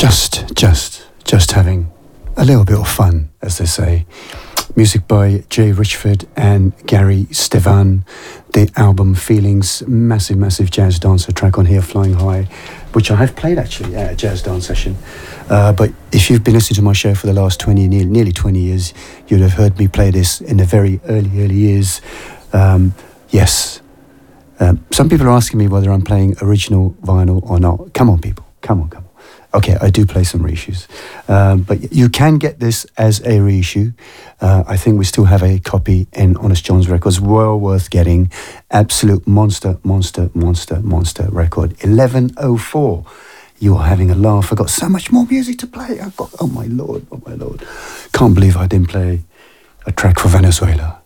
Just having a little bit of fun, as they say. Music by Jay Richford and Gary Stevan. The album Feelings, massive jazz dancer track on here, Flying High, which I have played actually at a jazz dance session. But if you've been listening to my show for the last nearly 20 years, you'd have heard me play this in the very early years. Yes. Some people are asking me whether I'm playing original vinyl or not. Come on, people. Come on. Okay, I do play some reissues. But you can get this as a reissue. I think we still have a copy in Honest John's Records. Well worth getting. Absolute monster record. 1104. You are having a laugh. I've got so much more music to play. Oh my lord. Can't believe I didn't play a track for Venezuela.